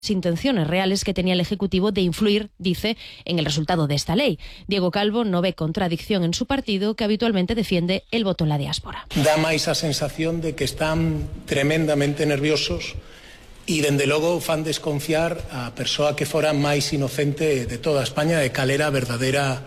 intenciones reales que tenía el Ejecutivo de influir, dice, en el resultado de esta ley. Diego Calvo no ve contradicción en su partido, que habitualmente defiende el voto en la diáspora. Dá máis a sensación de que están tremendamente nerviosos e, dende logo, fan desconfiar a persoa que fora máis inocente de toda España, de cal era a verdadeira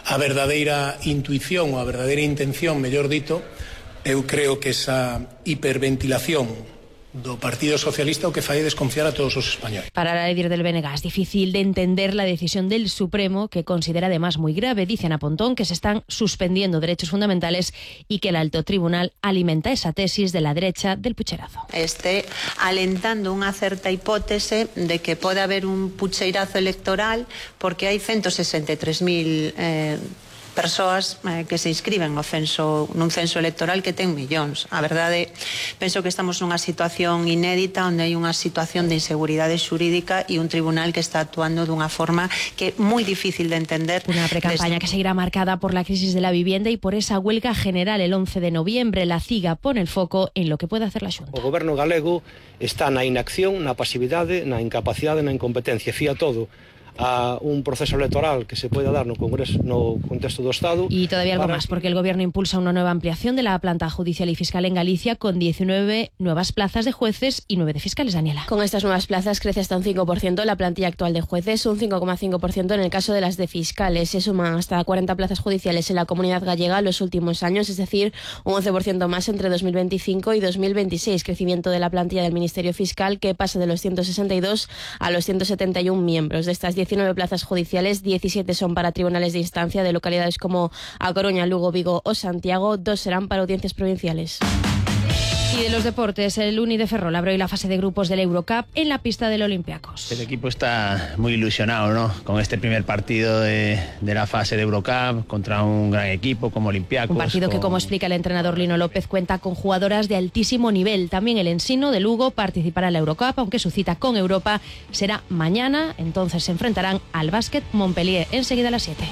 intuición ou a verdadeira intención, mellor dito. Eu creo que esa hiperventilación do Partido Socialista o que fai desconfiar a todos os españoles. Para la líder del BNG es difícil de entender la decisión del Supremo, que considera además muy grave. Dice Ana Pontón que se están suspendiendo derechos fundamentales y que el alto tribunal alimenta esa tesis de la derecha del pucherazo. Esté alentando unha certa hipótese de que pode haber un pucheirazo electoral porque hai 163.000 persoas que se inscriben nun censo electoral que ten millóns. A verdade, penso que estamos nunha situación inédita onde hai unha situación de inseguridade xurídica e un tribunal que está actuando dunha forma que é moi difícil de entender. Una precampaña que seguirá marcada por la crisis de la vivienda y por esa huelga general el 11 de noviembre. La CIGA pone el foco en lo que puede hacer la Xunta. O goberno galego está na inacción, na pasividade, na incapacidade, na incompetencia. Fía todo a un proceso electoral que se pueda dar no Congreso, no contexto do Estado. Y todavía algo más, porque el Gobierno impulsa una nueva ampliación de la planta judicial y fiscal en Galicia con 19 nuevas plazas de jueces y 9 de fiscales. Daniela. Con estas nuevas plazas crece hasta un 5% la plantilla actual de jueces, un 5,5% en el caso de las de fiscales. Se suman hasta 40 plazas judiciales en la Comunidad Gallega en los últimos años, es decir, un 11% más entre 2025 y 2026. Crecimiento de la plantilla del Ministerio Fiscal, que pasa de los 162 a los 171 miembros. De estas 19 plazas judiciales, 17 son para tribunales de instancia de localidades como A Coruña, Lugo, Vigo o Santiago, 2 serán para audiencias provinciales. Y de los deportes, el Uni de Ferrol abre hoy la fase de grupos del Eurocup en la pista del Olympiacos. El equipo está muy ilusionado, ¿no?, con este primer partido de la fase de Eurocup contra un gran equipo como Olympiacos. Un partido que, como explica el entrenador Lino López, cuenta con jugadoras de altísimo nivel. También el Ensino de Lugo participará en la Eurocup, aunque su cita con Europa será mañana. Entonces se enfrentarán al Básquet Montpellier enseguida a las 7.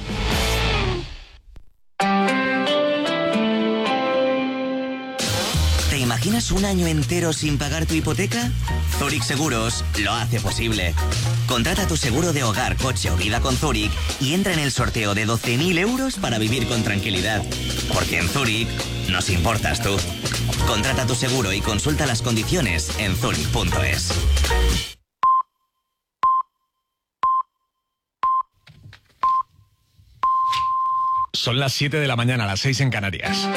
¿Te imaginas un año entero sin pagar tu hipoteca? Zurich Seguros lo hace posible. Contrata tu seguro de hogar, coche o vida con Zurich y entra en el sorteo de 12.000 euros para vivir con tranquilidad. Porque en Zurich nos importas tú. Contrata tu seguro y consulta las condiciones en zurich.es. Son las 7 de la mañana, las 6 en Canarias.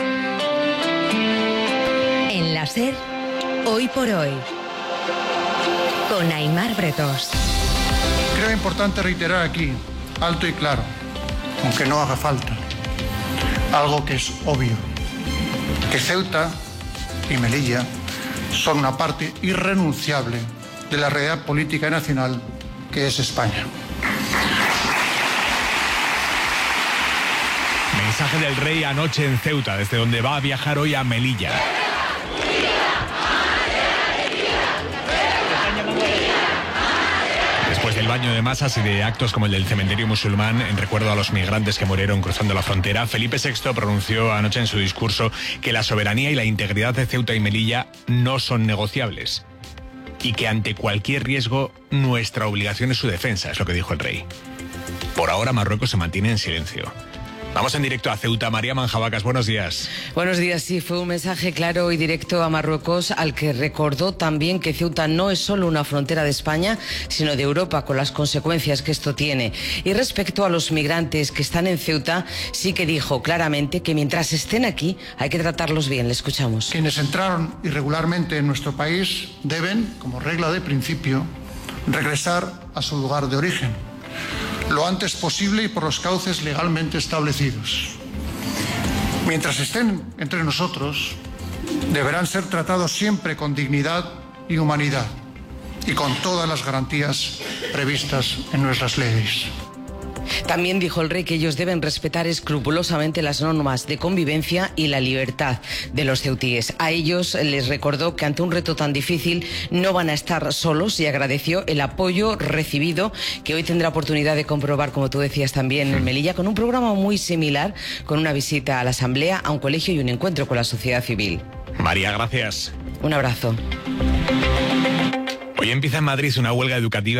En la SER, Hoy por Hoy, con Aimar Bretos. Creo importante reiterar aquí, alto y claro, aunque no haga falta, algo que es obvio, que Ceuta y Melilla son una parte irrenunciable de la realidad política nacional que es España. Mensaje del rey anoche en Ceuta, desde donde va a viajar hoy a Melilla. Después del baño de masas y de actos como el del cementerio musulmán en recuerdo a los migrantes que murieron cruzando la frontera, Felipe VI pronunció anoche en su discurso que la soberanía y la integridad de Ceuta y Melilla no son negociables y que ante cualquier riesgo nuestra obligación es su defensa, es lo que dijo el rey. Por ahora Marruecos se mantiene en silencio. Vamos en directo a Ceuta. María Manjabacas, buenos días. Buenos días, sí, fue un mensaje claro y directo a Marruecos, al que recordó también que Ceuta no es solo una frontera de España, sino de Europa, con las consecuencias que esto tiene. Y respecto a los migrantes que están en Ceuta, sí que dijo claramente que mientras estén aquí hay que tratarlos bien. Le escuchamos. Quienes entraron irregularmente en nuestro país deben, como regla de principio, regresar a su lugar de origen lo antes posible y por los cauces legalmente establecidos. Mientras estén entre nosotros, deberán ser tratados siempre con dignidad y humanidad y con todas las garantías previstas en nuestras leyes. También dijo el rey que ellos deben respetar escrupulosamente las normas de convivencia y la libertad de los ceutíes. A ellos les recordó que ante un reto tan difícil no van a estar solos y agradeció el apoyo recibido, que hoy tendrá oportunidad de comprobar, como tú decías también, en Melilla, con un programa muy similar, con una visita a la asamblea, a un colegio y un encuentro con la sociedad civil. María, gracias. Un abrazo. Hoy empieza en Madrid una huelga educativa